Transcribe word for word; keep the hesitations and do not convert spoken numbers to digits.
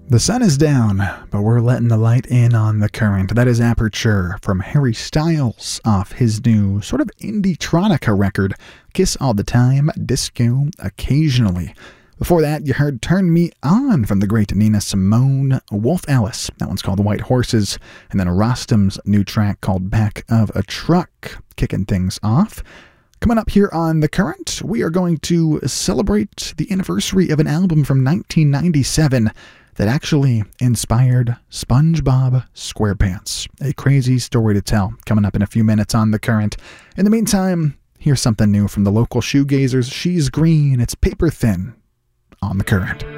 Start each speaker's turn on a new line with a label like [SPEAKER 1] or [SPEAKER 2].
[SPEAKER 1] The sun is down, but we're letting the light in on the current. That is Aperture from Harry Styles off his new sort of indie-tronica record, Kiss All the Time, Disco Occasionally. Before that, you heard Turn Me On from the great Nina Simone, Wolf Alice. That one's called The White Horses. And then Rostam's new track called Back of a Truck, kicking things off. Coming up here on The Current, we are going to celebrate the anniversary of an album from nineteen ninety-seven that actually inspired SpongeBob SquarePants. A crazy story to tell, coming up in a few minutes on The Current. In the meantime, here's something new from the local shoegazers. She's Green, it's Paper Thin on The Current.